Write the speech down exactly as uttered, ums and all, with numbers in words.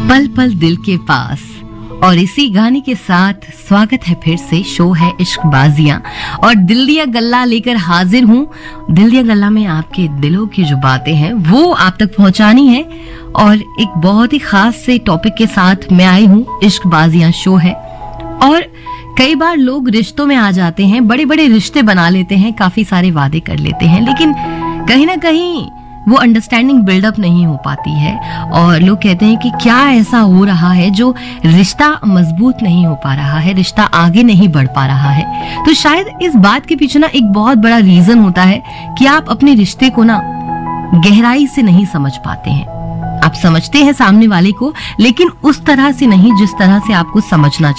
पल पल दिल के पास। और इसी गाने के साथ स्वागत है फिर से, शो है इश्क बाजियां और दिल दिया गल्ला लेकर हाजिर हूँ। दिल दिया गल्ला में आपके दिलों की जो बातें हैं वो आप तक पहुंचानी है और एक बहुत ही खास से टॉपिक के साथ मैं आई हूँ। इश्क बाजियां शो है और कई बार लोग रिश्तों में आ जाते हैं, बड़े बड़े रिश्ते बना लेते हैं, काफी सारे वादे कर लेते हैं, लेकिन कहीं ना कहीं वो अंडरस्टैंडिंग बिल्डअप नहीं हो पाती है और लोग कहते हैं कि क्या ऐसा हो रहा है जो रिश्ता मजबूत नहीं हो पा रहा है, रिश्ता आगे नहीं बढ़ पा रहा है। तो शायद इस बात के पीछे ना एक बहुत बड़ा रीजन होता है कि आप अपने रिश्ते को ना गहराई से नहीं समझ पाते हैं। आप समझते हैं सामने वाले को, लेकिन उस तरह से नहीं जिस तरह से आपको समझना